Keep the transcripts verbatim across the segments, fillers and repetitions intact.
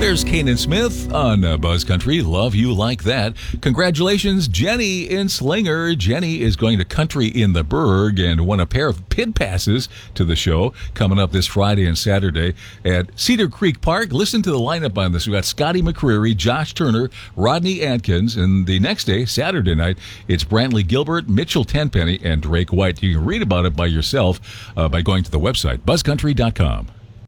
There's Kanan Smith on uh, Buzz Country. Love You Like That. Congratulations, Jenny in Slinger. Jenny is going to Country in the Berg and won a pair of pit passes to the show coming up this Friday and Saturday at Cedar Creek Park. Listen to the lineup on this. We've got Scotty McCreery, Josh Turner, Rodney Atkins, and the next day, Saturday night, it's Brantley Gilbert, Mitchell Tenpenny, and Drake White. You can read about it by yourself uh, by going to the website, buzz country dot com.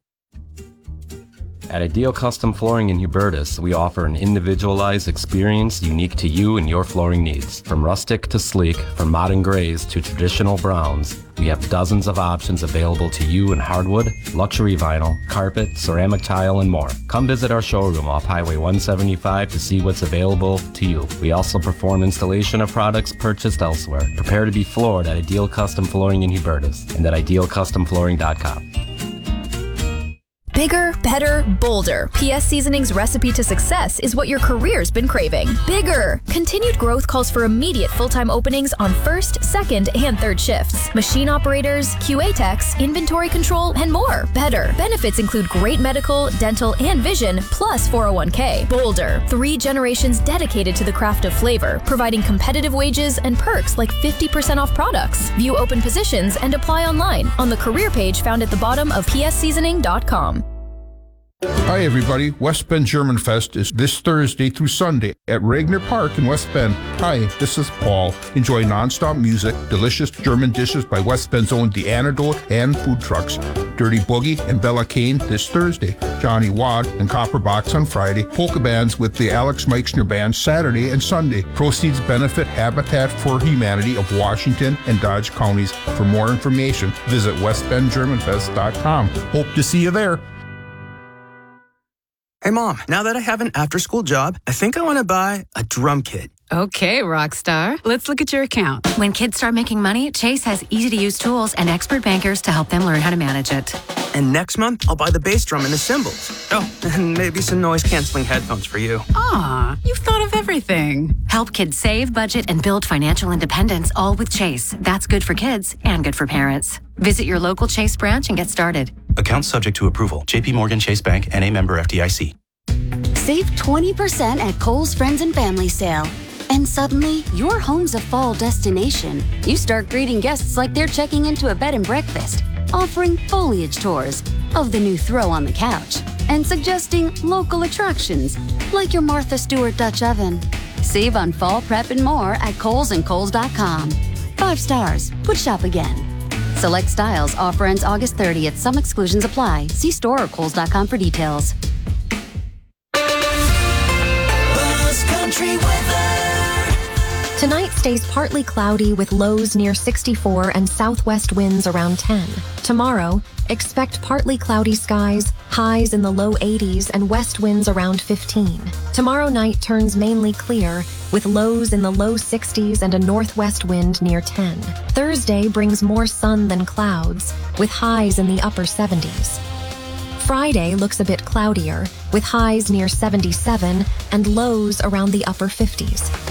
At Ideal Custom Flooring in Hubertus, we offer an individualized experience unique to you and your flooring needs. From rustic to sleek, from modern grays to traditional browns, we have dozens of options available to you in hardwood, luxury vinyl, carpet, ceramic tile, and more. Come visit our showroom off Highway one seventy-five to see what's available to you. We also perform installation of products purchased elsewhere. Prepare to be floored at Ideal Custom Flooring in Hubertus and at ideal custom flooring dot com. Bigger, better, bolder. P S Seasoning's recipe to success is what your career's been craving. Bigger! Continued growth calls for immediate full-time openings on first, second, and third shifts. Machine operators, Q A techs, inventory control, and more. Better. Benefits include great medical, dental, and vision, plus four oh one k. Bolder. Three generations dedicated to the craft of flavor, providing competitive wages and perks like fifty percent off products. View open positions and apply online on the career page found at the bottom of p s seasoning dot com. Hi everybody, West Bend German Fest is this Thursday through Sunday at Regner Park in West Bend. Hi, this is Paul. Enjoy non-stop music, delicious German dishes by West Bend's own The Antidote, and food trucks. Dirty Boogie and Bella Kane this Thursday. Johnny Wad and Copper Box on Friday. Polka bands with the Alex Meixner Band Saturday and Sunday. Proceeds benefit Habitat for Humanity of Washington and Dodge counties. For more information, visit west bend german fest dot com. Hope to see you there. Hey, Mom, now that I have an after-school job, I think I want to buy a drum kit. Okay, Rockstar. Let's look at your account. When kids start making money, Chase has easy-to-use tools and expert bankers to help them learn how to manage it. And next month, I'll buy the bass drum and the cymbals. Oh, and maybe some noise-canceling headphones for you. Aw, you've thought of everything. Help kids save, budget, and build financial independence, all with Chase. That's good for kids and good for parents. Visit your local Chase branch and get started. Account subject to approval. J P Morgan Chase Bank, N A member F D I C. Save twenty percent at Kohl's Friends and Family Sale. And suddenly, your home's a fall destination. You start greeting guests like they're checking into a bed and breakfast, offering foliage tours of the new throw on the couch, and suggesting local attractions like your Martha Stewart Dutch oven. Save on fall prep and more at Kohl's and Kohl's dot com. Five stars. Would shop again. Select styles. Offer ends August thirtieth. Some exclusions apply. See store or Kohl's dot com for details. Tonight stays partly cloudy with lows near sixty-four and southwest winds around ten. Tomorrow, expect partly cloudy skies, highs in the low eighties and west winds around fifteen. Tomorrow night turns mainly clear with lows in the low sixties and a northwest wind near ten. Thursday brings more sun than clouds with highs in the upper seventies. Friday looks a bit cloudier with highs near seventy-seven and lows around the upper fifties.